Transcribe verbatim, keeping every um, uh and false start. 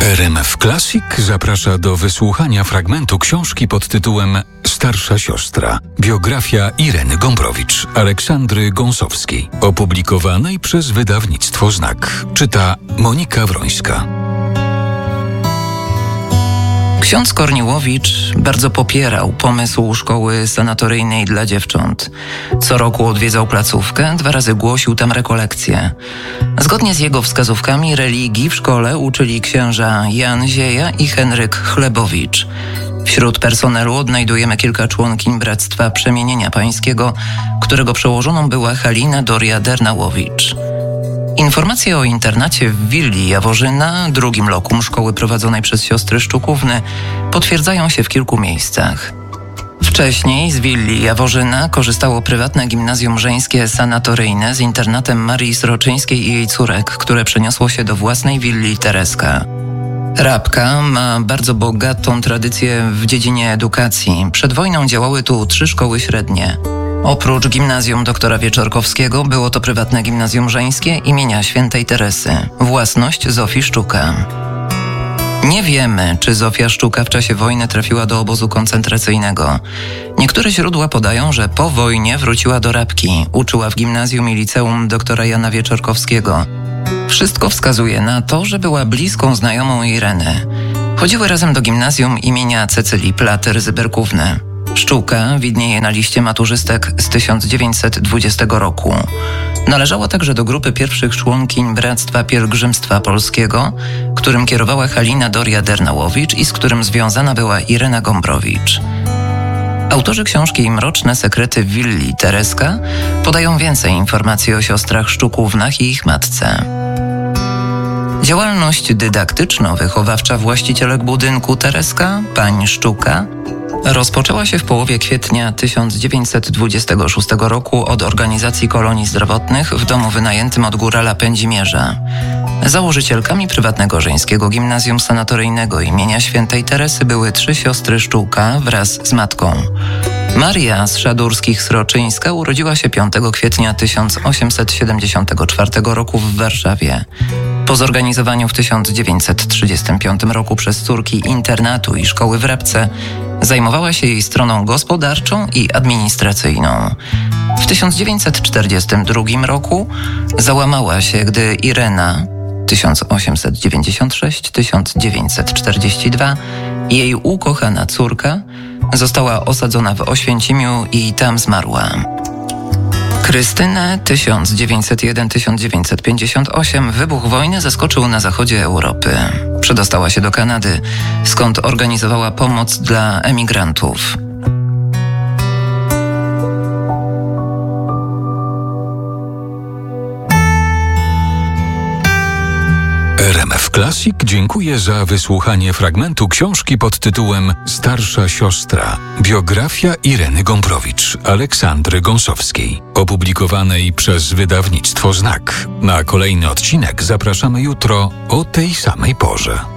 R M F Classic zaprasza do wysłuchania fragmentu książki pod tytułem Starsza siostra. Biografia Ireny Gombrowicz, Aleksandry Gąsowskiej, opublikowanej przez wydawnictwo Znak. Czyta Monika Wrońska. Ksiądz Korniłowicz bardzo popierał pomysł szkoły sanatoryjnej dla dziewcząt. Co roku odwiedzał placówkę, dwa razy głosił tam rekolekcje. Zgodnie z jego wskazówkami religii w szkole uczyli księża Jan Zieja i Henryk Chlebowicz. Wśród personelu odnajdujemy kilka członkiń Bractwa Przemienienia Pańskiego, którego przełożoną była Halina Doria-Dernałowicz. Informacje o internacie w willi Jaworzyna, drugim lokum szkoły prowadzonej przez siostry Szczukówny, potwierdzają się w kilku miejscach. Wcześniej z willi Jaworzyna korzystało prywatne gimnazjum żeńskie sanatoryjne z internatem Marii Sroczyńskiej i jej córek, które przeniosło się do własnej willi Tereska. Rabka ma bardzo bogatą tradycję w dziedzinie edukacji. Przed wojną działały tu trzy szkoły średnie. Oprócz gimnazjum doktora Wieczorkowskiego było to prywatne gimnazjum żeńskie imienia Świętej Teresy, własność Zofii Szczuka. Nie wiemy, czy Zofia Szczuka w czasie wojny trafiła do obozu koncentracyjnego. Niektóre źródła podają, że po wojnie wróciła do Rabki, uczyła w gimnazjum i liceum doktora Jana Wieczorkowskiego. Wszystko wskazuje na to, że była bliską znajomą Ireny. Chodziły razem do gimnazjum imienia Cecylii Plater-Zyberkówny. Szczuka widnieje na liście maturzystek z tysiąc dziewięćset dwudziestego roku. Należała także do grupy pierwszych członkiń Bractwa Pielgrzymstwa Polskiego, którym kierowała Halina Doria-Dernałowicz i z którym związana była Irena Gombrowicz. Autorzy książki Mroczne sekrety willi Tereska podają więcej informacji o siostrach Szczukownach i ich matce. Działalność dydaktyczno-wychowawcza właścicielek budynku Tereska, pań Szczuka, rozpoczęła się w połowie kwietnia tysiąc dziewięćset dwudziestego szóstego roku od organizacji kolonii zdrowotnych w domu wynajętym od górala Pędzimierza. Założycielkami prywatnego żeńskiego gimnazjum sanatoryjnego imienia Świętej Teresy były trzy siostry Szczuka wraz z matką. Maria z Szadurskich-Sroczyńska urodziła się piątego kwietnia tysiąc osiemset siedemdziesiątego czwartego roku w Warszawie. Po zorganizowaniu w tysiąc dziewięćset trzydziestym piątym roku przez córki internatu i szkoły w Rabce zajmowała się jej stroną gospodarczą i administracyjną. W tysiąc dziewięćset czterdziestym drugim roku załamała się, gdy Irena tysiąc osiemset dziewięćdziesiąt szósty do tysiąc dziewięćset czterdziestego drugiego jej ukochana córka została osadzona w Oświęcimiu i tam zmarła. Krystynę tysiąc dziewięćset jeden do tysiąc dziewięćset pięćdziesiątego ósmego wybuch wojny zaskoczył na zachodzie Europy. Przedostała się do Kanady, skąd organizowała pomoc dla emigrantów. R M F Classic dziękuję za wysłuchanie fragmentu książki pod tytułem Starsza siostra. Biografia Ireny Gombrowicz, Aleksandry Gąsowskiej, opublikowanej przez wydawnictwo Znak. Na kolejny odcinek zapraszamy jutro o tej samej porze.